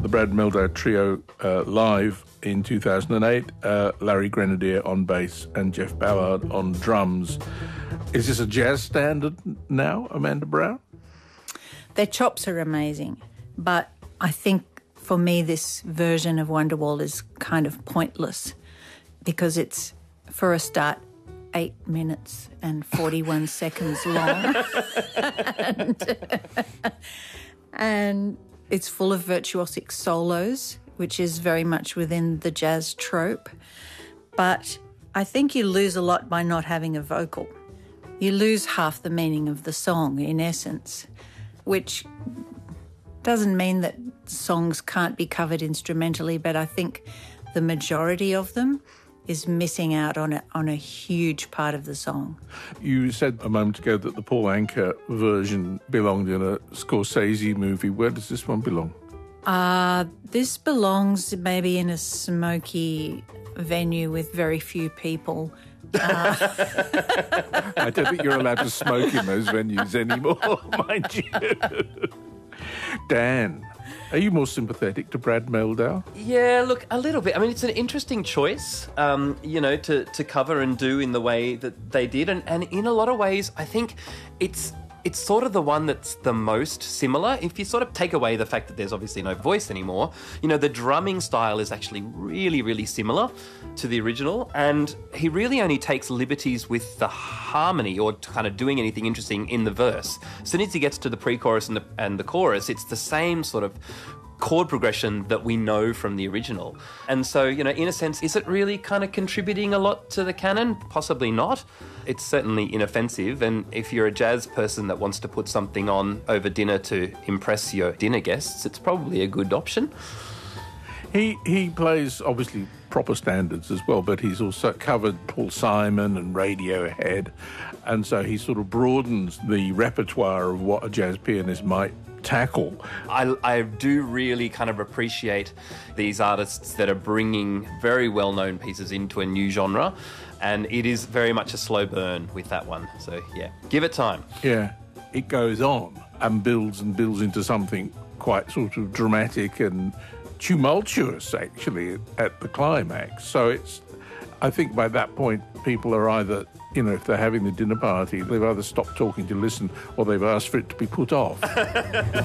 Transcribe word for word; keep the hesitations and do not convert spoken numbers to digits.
the Brad Mehldau Trio uh, live in two thousand eight, uh, Larry Grenadier on bass and Jeff Ballard on drums. Is this a jazz standard now, Amanda Brown? Their chops are amazing, but I think for me this version of Wonderwall is kind of pointless because it's, for a start, eight minutes and forty-one seconds long. and, and it's full of virtuosic solos, which is very much within the jazz trope. But I think you lose a lot by not having a vocal. You lose half the meaning of the song, in essence, which doesn't mean that songs can't be covered instrumentally, but I think the majority of them is missing out on a, on a huge part of the song. You said a moment ago that the Paul Anka version belonged in a Scorsese movie. Where does this one belong? Uh, this belongs maybe in a smoky venue with very few people. Uh... I don't think you're allowed to smoke in those venues anymore, mind you. Dan, are you more sympathetic to Brad Mehldau? Yeah, look, a little bit. I mean, it's an interesting choice, um, you know, to, to cover and do in the way that they did. And, and in a lot of ways, I think it's it's sort of the one that's the most similar. If you sort of take away the fact that there's obviously no voice anymore, you know, the drumming style is actually really, really similar to the original. And he really only takes liberties with the harmony or kind of doing anything interesting in the verse. As soon as he gets to the pre-chorus and the, and the chorus, it's the same sort of chord progression that we know from the original. And so, you know, in a sense, is it really kind of contributing a lot to the canon? Possibly not. It's certainly inoffensive, and if you're a jazz person that wants to put something on over dinner to impress your dinner guests, it's probably a good option. He he plays, obviously, proper standards as well, but he's also covered Paul Simon and Radiohead, and so he sort of broadens the repertoire of what a jazz pianist might tackle. I, I do really kind of appreciate these artists that are bringing very well-known pieces into a new genre, and it is very much a slow burn with that one. So, yeah, give it time. Yeah, it goes on and builds and builds into something quite sort of dramatic and tumultuous, actually, at the climax. So it's, I think by that point, people are either, you know, if they're having the dinner party, they've either stopped talking to listen or they've asked for it to be put off.